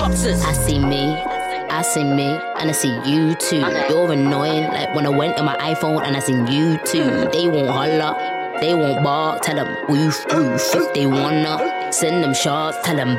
boxes. I see me, and I see you too. You're annoying, like when I went on my iPhone and I seen you too. They won't holler, they won't bark, tell them woof woof. If they wanna send them shots, tell them